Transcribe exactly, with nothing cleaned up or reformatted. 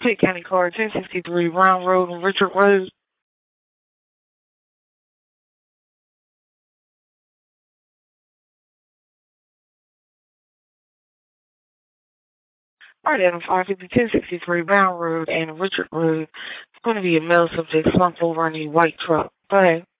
Pitt County Car, ten sixty-three Brown Road and Richard Road. Alright, Adam, five fifty, ten sixty-three Brown Road and Richard Road. It's going to be a male subject slumped over in a white truck. Go ahead.